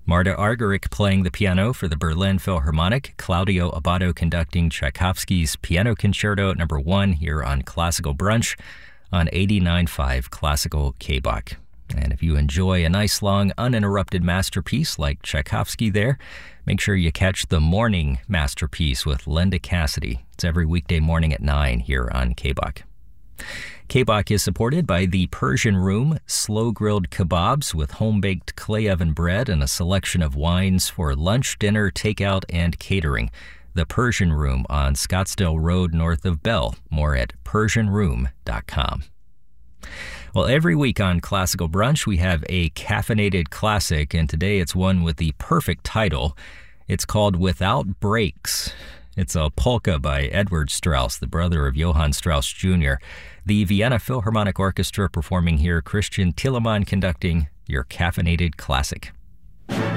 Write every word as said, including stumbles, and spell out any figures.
Marta Argerich playing the piano for the Berlin Philharmonic, Claudio Abbado conducting Tchaikovsky's Piano Concerto number one here on Classical Brunch on eighty-nine point five Classical K-Bach. And if you enjoy a nice, long, uninterrupted masterpiece like Tchaikovsky there, make sure you catch the Morning Masterpiece with Linda Cassidy. It's every weekday morning at nine here on K-Bach. K-Bach is supported by the Persian Room, slow-grilled kebabs with home-baked clay oven bread and a selection of wines for lunch, dinner, takeout, and catering. The Persian Room on Scottsdale Road north of Bell. More at persian room dot com. Well, every week on Classical Brunch, we have a caffeinated classic, and today it's one with the perfect title. It's called Without Brakes. It's a polka by Edward Strauss, the brother of Johann Strauss Junior The Vienna Philharmonic Orchestra performing here, Christian Thielemann conducting your caffeinated classic.